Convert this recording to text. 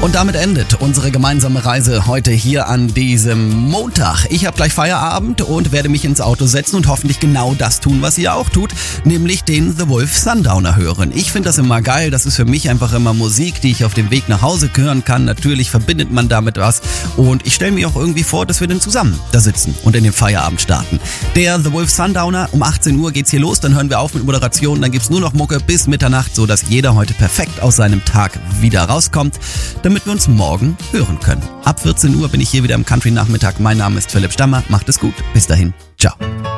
Und damit endet unsere gemeinsame Reise heute hier an diesem Montag. Ich habe gleich Feierabend und werde mich ins Auto setzen und hoffentlich genau das tun, was ihr auch tut, nämlich den The Wolf Sundowner hören. Ich finde das immer geil, das ist für mich einfach immer Musik, die ich auf dem Weg nach Hause hören kann. Natürlich verbindet man damit was und ich stelle mir auch irgendwie vor, dass wir dann zusammen da sitzen und in den Feierabend starten. Der The Wolf Sundowner, um 18 Uhr geht's hier los, dann hören wir auf mit Moderation, dann gibt's nur noch Mucke bis Mitternacht, sodass jeder heute perfekt aus seinem Tag wieder rauskommt, damit wir uns morgen hören können. Ab 14 Uhr bin ich hier wieder im Country-Nachmittag. Mein Name ist Philipp Stammer. Macht es gut. Bis dahin. Ciao.